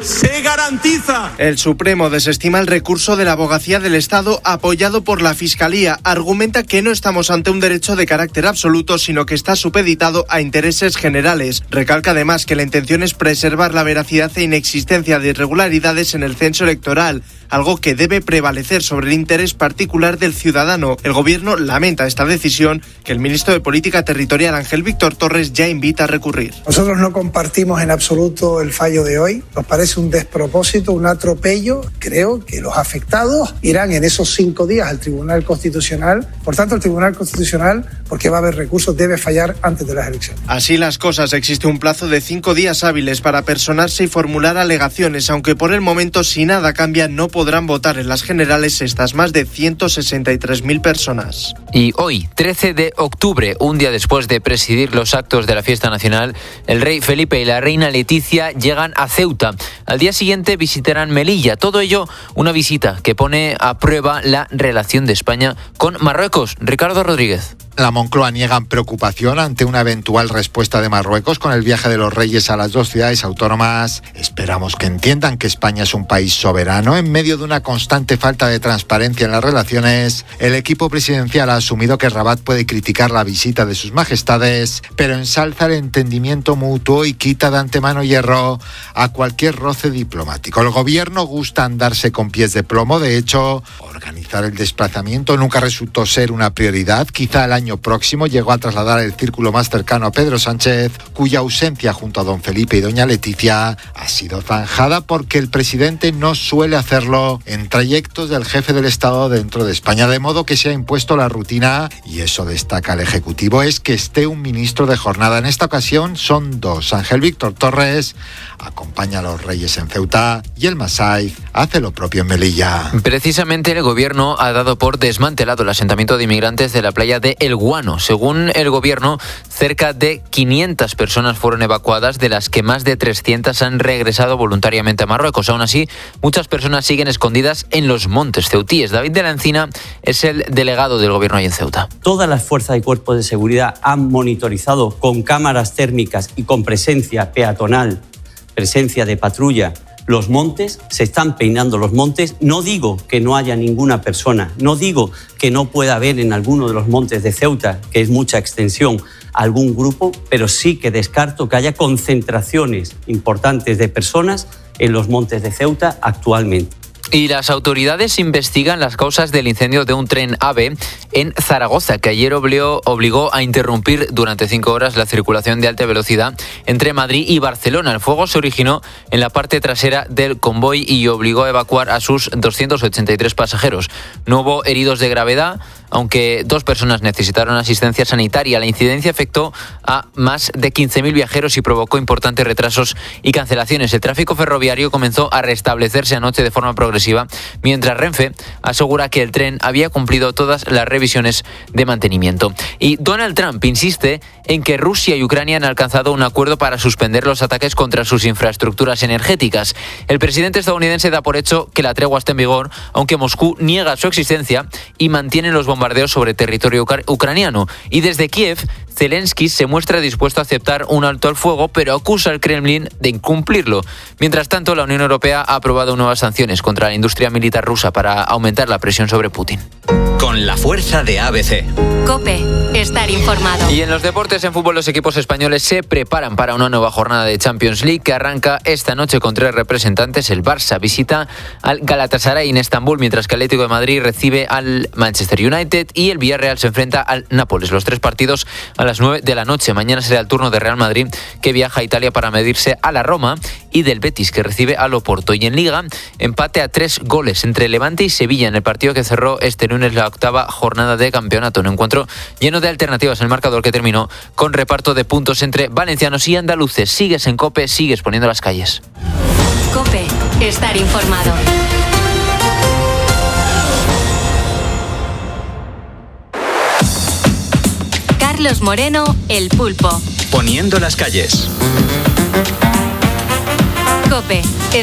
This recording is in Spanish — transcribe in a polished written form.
se garantiza. El Supremo desestima el recurso de la Abogacía del Estado apoyado por la Fiscalía. Argumenta que no estamos ante un derecho de carácter absoluto, sino que está supeditado a intereses generales. Recalca además que la intención es preservar la veracidad e inexistencia de irregularidades en el censo electoral, algo que debe prevalecer sobre el interés particular del ciudadano. El Gobierno lamenta esta decisión, que el ministro de Política Territorial, Ángel Víctor Torres, ya invita a recurrir. Nosotros no compartimos en absoluto el fallo de hoy. Nos parece un despropósito, un atropello. Creo que los afectados irán en esos 5 días al Tribunal Constitucional. Por tanto, el Tribunal Constitucional, porque va a haber recursos, debe fallar antes de las elecciones. Así las cosas, existe un plazo de 5 días hábiles para personarse y formular alegaciones, aunque por el momento, si nada cambia, no podrán votar en las generales estas más de 163.000 personas. Y hoy, 13 de octubre, un día después de presidir los actos de la fiesta nacional, el rey Felipe y la reina Leticia llegan a Ceuta. Al día siguiente visitarán Melilla. Todo ello, una visita que pone a prueba la relación de España con Marruecos. Ricardo Rodríguez. La Moncloa niegan preocupación ante una eventual respuesta de Marruecos con el viaje de los reyes a las 2 ciudades autónomas. Esperamos que entiendan que España es un país soberano. En medio de una constante falta de transparencia en las relaciones, el equipo presidencial ha asumido que Rabat puede criticar la visita de sus majestades, pero ensalza el entendimiento mutuo y quita de antemano hierro a cualquier roce diplomático. El gobierno gusta andarse con pies de plomo. De hecho, organizar el desplazamiento nunca resultó ser una prioridad. Quizá el año próximo llegó a trasladar el círculo más cercano a Pedro Sánchez, cuya ausencia junto a don Felipe y doña Leticia ha sido zanjada porque el presidente no suele hacerlo en trayectos del jefe del Estado dentro de España, de modo que se ha impuesto la rutina, y eso destaca el Ejecutivo, es que esté un ministro de jornada. En esta ocasión son 2. Ángel Víctor Torres acompaña a los reyes en Ceuta y el Masaiz hace lo propio en Melilla. Precisamente el gobierno ha dado por desmantelado el asentamiento de inmigrantes de la playa de El Guano. Según el gobierno, cerca de 500 personas fueron evacuadas, de las que más de 300 han regresado voluntariamente a Marruecos. Aún así, muchas personas siguen escondidas en los montes ceutíes. David de la Encina es el delegado del gobierno ahí en Ceuta. Todas las fuerzas y cuerpos de seguridad han monitorizado con cámaras térmicas y con presencia peatonal, presencia de patrulla, los montes. Se están peinando los montes. No digo que no haya ninguna persona, no digo que no pueda haber en alguno de los montes de Ceuta, que es mucha extensión, algún grupo, pero sí que descarto que haya concentraciones importantes de personas en los montes de Ceuta actualmente. Y las autoridades investigan las causas del incendio de un tren AVE en Zaragoza, que ayer obligó a interrumpir durante 5 horas la circulación de alta velocidad entre Madrid y Barcelona. El fuego se originó en la parte trasera del convoy y obligó a evacuar a sus 283 pasajeros. No hubo heridos de gravedad, aunque 2 personas necesitaron asistencia sanitaria. La incidencia afectó a más de 15.000 viajeros y provocó importantes retrasos y cancelaciones. El tráfico ferroviario comenzó a restablecerse anoche de forma progresiva, mientras Renfe asegura que el tren había cumplido todas las revisiones de mantenimiento. Y Donald Trump insiste en que Rusia y Ucrania han alcanzado un acuerdo para suspender los ataques contra sus infraestructuras energéticas. El presidente estadounidense da por hecho que la tregua está en vigor, aunque Moscú niega su existencia y mantiene los bombardeos sobre territorio ucraniano. Y desde Kiev, Zelensky se muestra dispuesto a aceptar un alto al fuego, pero acusa al Kremlin de incumplirlo. Mientras tanto, la Unión Europea ha aprobado nuevas sanciones contra la industria militar rusa para aumentar la presión sobre Putin. Con la fuerza de ABC. COPE. Estar informado. Y en los deportes, en fútbol, los equipos españoles se preparan para una nueva jornada de Champions League que arranca esta noche con 3 representantes. El Barça visita al Galatasaray en Estambul, mientras que el Atlético de Madrid recibe al Manchester United y el Villarreal se enfrenta al Nápoles. Los 3 partidos a las 9 de la noche. Mañana será el turno de Real Madrid, que viaja a Italia para medirse a la Roma, y del Betis, que recibe al Oporto. Y en Liga, empate a 3 goles entre Levante y Sevilla en el partido que cerró este lunes la 8ª jornada de campeonato. Un encuentro lleno de alternativas en el marcador que terminó con reparto de puntos entre valencianos y andaluces. Sigues en COPE, sigues poniendo las calles. COPE. Estar informado. Carlos Moreno, El Pulpo. Poniendo las calles. COPE.